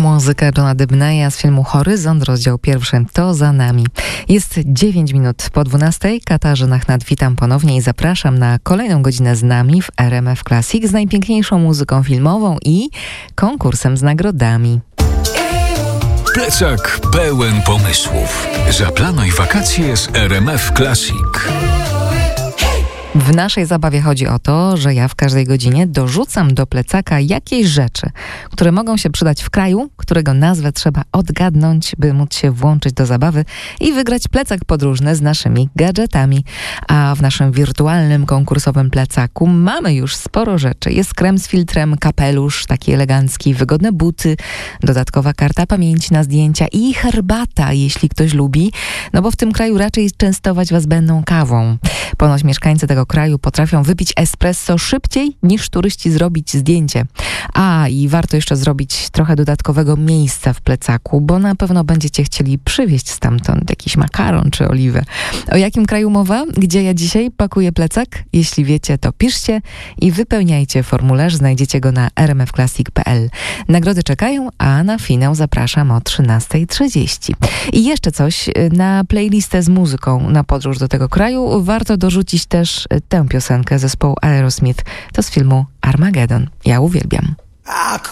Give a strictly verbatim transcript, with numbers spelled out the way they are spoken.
Muzyka Johna Debneya z filmu Horyzont, rozdział pierwszy, to za nami. Jest dziewięć minut po dwunastej. Katarzyna Chnat, witam ponownie i zapraszam na kolejną godzinę z nami w R M F Classic z najpiękniejszą muzyką filmową i konkursem z nagrodami. Plecak pełen pomysłów. Zaplanuj wakacje z R M F Classic. W naszej zabawie chodzi o to, że ja w każdej godzinie dorzucam do plecaka jakieś rzeczy, które mogą się przydać w kraju, którego nazwę trzeba odgadnąć, by móc się włączyć do zabawy i wygrać plecak podróżny z naszymi gadżetami. A w naszym wirtualnym konkursowym plecaku mamy już sporo rzeczy. Jest krem z filtrem, kapelusz taki elegancki, wygodne buty, dodatkowa karta pamięci na zdjęcia i herbata, jeśli ktoś lubi, no bo w tym kraju raczej częstować was będą kawą. Ponoć mieszkańcy tego kraju potrafią wypić espresso szybciej niż turyści zrobić zdjęcie. A i warto jeszcze zrobić trochę dodatkowego miejsca w plecaku, bo na pewno będziecie chcieli przywieźć stamtąd jakiś makaron czy oliwę. O jakim kraju mowa? Gdzie ja dzisiaj pakuję plecak? Jeśli wiecie, to piszcie i wypełniajcie formularz. Znajdziecie go na r m f classic kropka p l. Nagrody czekają, a na finał zapraszam o trzynasta trzydzieści. I jeszcze coś, na playlistę z muzyką na podróż do tego kraju warto dorzucić też tę piosenkę zespołu Aerosmith. To z filmu Armageddon. Ja uwielbiam.